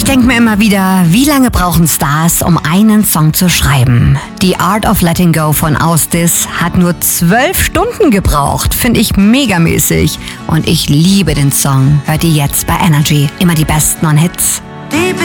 Ich denke mir immer wieder, wie lange brauchen Stars, um einen Song zu schreiben? The Art of Letting Go von Austis hat nur 12 Stunden gebraucht. Finde ich megamäßig. Und ich liebe den Song. Hört ihr jetzt bei Energy. Immer die besten On-Hits.